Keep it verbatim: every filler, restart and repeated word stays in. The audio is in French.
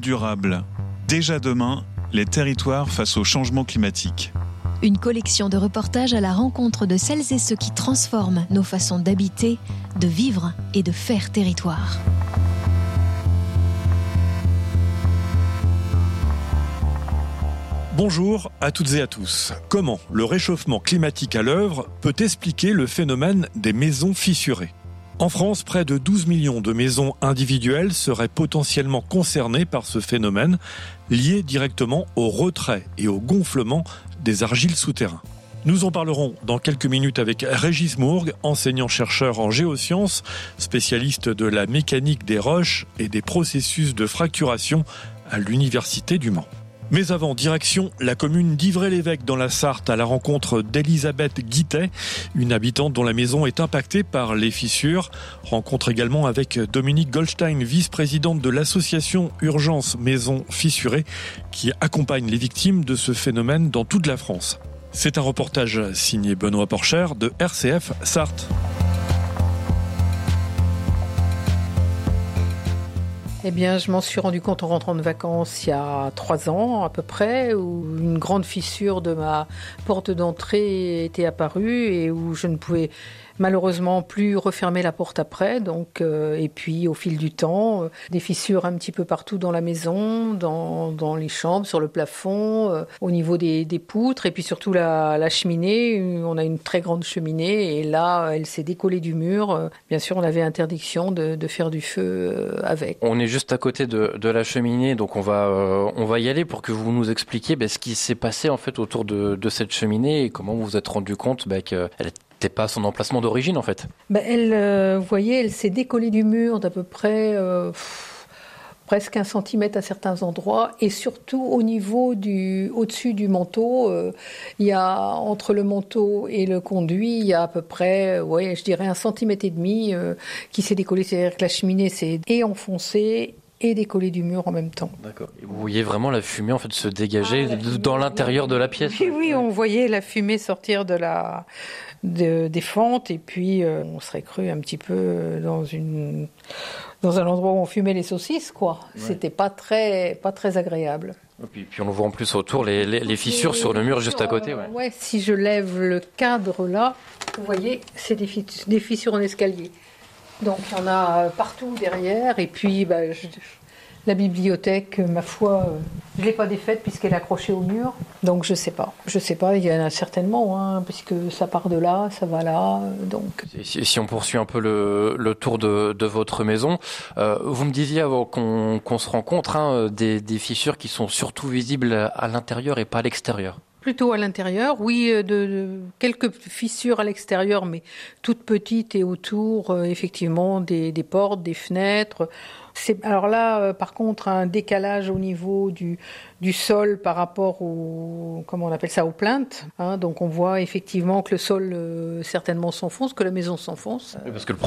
durable. Déjà demain, les territoires face au changement climatique. Une collection de reportages à la rencontre de celles et ceux qui transforment nos façons d'habiter, de vivre et de faire territoire. Bonjour à toutes et à tous. Comment le réchauffement climatique à l'œuvre peut expliquer le phénomène des maisons fissurées ? En France, près de douze millions de maisons individuelles seraient potentiellement concernées par ce phénomène, lié directement au retrait et au gonflement des argiles souterrains. Nous en parlerons dans quelques minutes avec Régis Mourgue, enseignant-chercheur en géosciences, spécialiste de la mécanique des roches et des processus de fracturation à l'Université du Mans. Mais avant, direction la commune d'Ivray-l'Évêque dans la Sarthe à la rencontre d'Elisabeth Guittet, une habitante dont la maison est impactée par les fissures. Rencontre également avec Dominique Goldstein, vice-présidente de l'association Urgence Maisons Fissurées, qui accompagne les victimes de ce phénomène dans toute la France. C'est un reportage signé Benoît Porcher de R C F Sarthe. Eh bien, je m'en suis rendu compte en rentrant de vacances il y a trois ans à peu près, où une grande fissure de ma porte d'entrée était apparue et où je ne pouvais malheureusement plus refermer la porte après. Donc, euh, et puis au fil du temps, euh, des fissures un petit peu partout dans la maison, dans, dans les chambres, sur le plafond, euh, au niveau des, des poutres, et puis surtout la, la cheminée. On a une très grande cheminée et là, elle s'est décollée du mur. Euh, bien sûr, on avait interdiction de, de faire du feu euh, avec. On est juste à côté de, de la cheminée, donc on va, euh, on va y aller pour que vous nous expliquiez bah, ce qui s'est passé en fait autour de, de cette cheminée et comment vous vous êtes rendu compte bah, qu'elle n'était pas à son emplacement d'origine en fait. Ben, elle, euh, vous voyez, elle s'est décollée du mur d'à peu près euh, pff, presque un centimètre à certains endroits et surtout au niveau du, au-dessus du manteau, euh, il y a entre le manteau et le conduit, il y a à peu près, euh, ouais, je dirais un centimètre et demi euh, qui s'est décollé, c'est-à-dire que la cheminée s'est et enfoncée et décollée du mur en même temps. D'accord. Et vous voyez vraiment la fumée en fait se dégager ah, fumée, dans l'intérieur de la pièce. Oui, oui, on voyait la fumée sortir de la de, des fentes et puis euh, on serait cru un petit peu dans une dans un endroit où on fumait les saucisses, quoi. Ouais. C'était pas très pas très agréable. Et puis, puis on voit en plus autour les, les, les fissures sur le mur juste à côté. Ouais. Ouais, si je lève le cadre là, vous voyez, c'est des fissures, des fissures en escalier. Donc il y en a partout derrière et puis bah, je, la bibliothèque, ma foi, euh, je ne l'ai pas défaite puisqu'elle est accrochée au mur. Donc je ne sais pas. Je ne sais pas, il y en a certainement, hein, puisque ça part de là, ça va là. Donc. Si, si on poursuit un peu le, le tour de, de votre maison, euh, vous me disiez avant qu'on, qu'on se rencontre hein, des, des fissures qui sont surtout visibles à l'intérieur et pas à l'extérieur. Plutôt à l'intérieur, oui, de, de quelques fissures à l'extérieur, mais toutes petites et autour, euh, effectivement, des, des portes, des fenêtres. C'est, alors là, euh, par contre, un décalage au niveau du, du sol par rapport au, comment on appelle ça, aux plaintes. Hein, donc on voit effectivement que le sol euh, certainement s'enfonce, que la maison s'enfonce. Oui, parce que le